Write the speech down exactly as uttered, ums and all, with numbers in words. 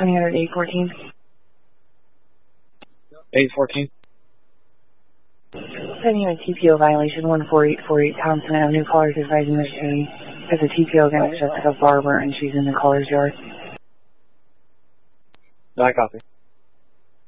twenty hundred eight fourteen. eight fourteen. Sending you a T P O violation, one four eight four eight Thompson Avenue. Callers advising Miss Jane has a T P O against Jessica Barber and she's in the caller's yard. I copy.